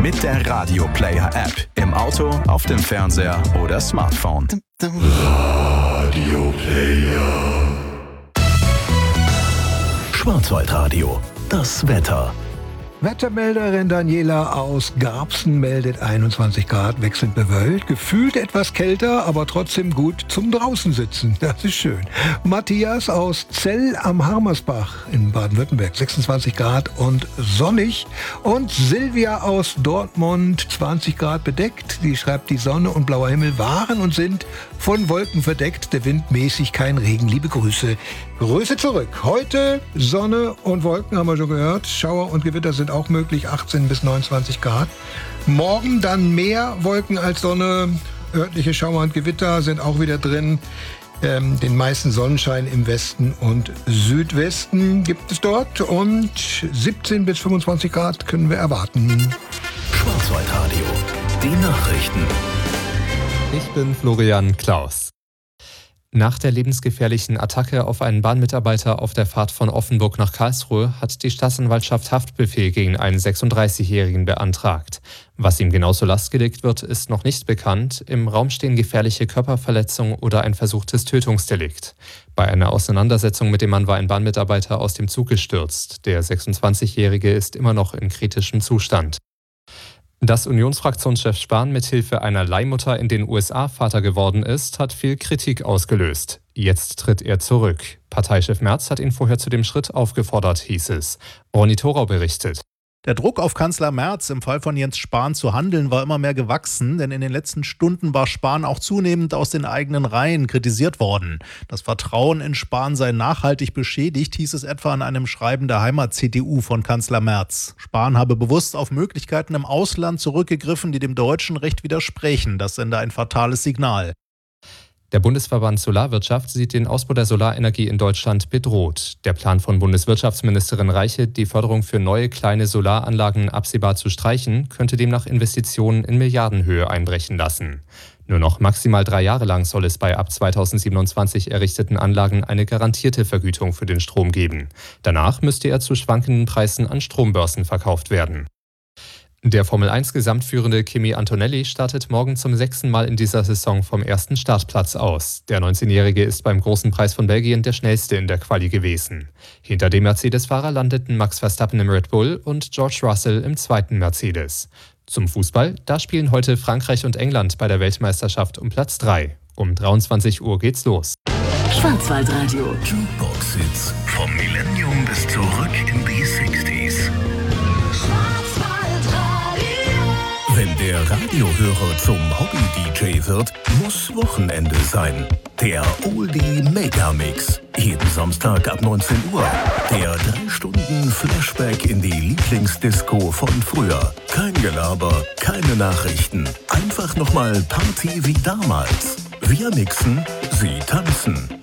Mit der Radio Player App. Im Auto, auf dem Fernseher oder Smartphone. Radio Player. Schwarzwaldradio. Das Wetter. Wettermelderin Daniela aus Garbsen meldet 21 Grad, wechselnd bewölkt, gefühlt etwas kälter, aber trotzdem gut zum draußen sitzen. Das ist schön. Matthias aus Zell am Harmersbach in Baden-Württemberg, 26 Grad und sonnig. Und Silvia aus Dortmund, 20 Grad bedeckt. Die schreibt, die Sonne und blauer Himmel waren und sind von Wolken verdeckt. Der Wind mäßig, kein Regen. Liebe Grüße. Grüße zurück. Heute Sonne und Wolken, haben wir schon gehört. Schauer und Gewitter sind auch möglich, 18 bis 29 Grad. Morgen dann mehr Wolken als Sonne. Örtliche Schauer und Gewitter sind auch wieder drin. Den meisten Sonnenschein im Westen und Südwesten gibt es dort. Und 17 bis 25 Grad können wir erwarten. Schwarzwaldradio. Die Nachrichten. Ich bin Florian Klaus. Nach der lebensgefährlichen Attacke auf einen Bahnmitarbeiter auf der Fahrt von Offenburg nach Karlsruhe hat die Staatsanwaltschaft Haftbefehl gegen einen 36-Jährigen beantragt. Was ihm genau zur Last gelegt wird, ist noch nicht bekannt. Im Raum stehen gefährliche Körperverletzung oder ein versuchtes Tötungsdelikt. Bei einer Auseinandersetzung mit dem Mann war ein Bahnmitarbeiter aus dem Zug gestürzt. Der 26-Jährige ist immer noch in kritischem Zustand. Dass Unionsfraktionschef Spahn mithilfe einer Leihmutter in den USA Vater geworden ist, hat viel Kritik ausgelöst. Jetzt tritt er zurück. Parteichef Merz hat ihn vorher zu dem Schritt aufgefordert, hieß es. Ronny Thorau berichtet. Der Druck auf Kanzler Merz, im Fall von Jens Spahn zu handeln, war immer mehr gewachsen, denn in den letzten Stunden war Spahn auch zunehmend aus den eigenen Reihen kritisiert worden. Das Vertrauen in Spahn sei nachhaltig beschädigt, hieß es etwa in einem Schreiben der Heimat-CDU von Kanzler Merz. Spahn habe bewusst auf Möglichkeiten im Ausland zurückgegriffen, die dem deutschen Recht widersprechen. Das sende ein fatales Signal. Der Bundesverband Solarwirtschaft sieht den Ausbau der Solarenergie in Deutschland bedroht. Der Plan von Bundeswirtschaftsministerin Reiche, die Förderung für neue kleine Solaranlagen absehbar zu streichen, könnte demnach Investitionen in Milliardenhöhe einbrechen lassen. Nur noch maximal 3 Jahre lang soll es bei ab 2027 errichteten Anlagen eine garantierte Vergütung für den Strom geben. Danach müsste er zu schwankenden Preisen an Strombörsen verkauft werden. Der Formel-1-Gesamtführende Kimi Antonelli startet morgen zum 6. Mal in dieser Saison vom ersten Startplatz aus. Der 19-Jährige ist beim Großen Preis von Belgien der schnellste in der Quali gewesen. Hinter dem Mercedes-Fahrer landeten Max Verstappen im Red Bull und George Russell im zweiten Mercedes. Zum Fußball, da spielen heute Frankreich und England bei der Weltmeisterschaft um Platz 3. Um 23 Uhr geht's los. Schwarzwaldradio. Jukebox-Hits vom Millennium bis zurück in die 60s. Wenn der Radiohörer zum Hobby-DJ wird, muss Wochenende sein. Der Oldie Megamix. Jeden Samstag ab 19 Uhr. Der 3 Stunden Flashback in die Lieblingsdisco von früher. Kein Gelaber, keine Nachrichten. Einfach nochmal Party wie damals. Wir mixen, Sie tanzen.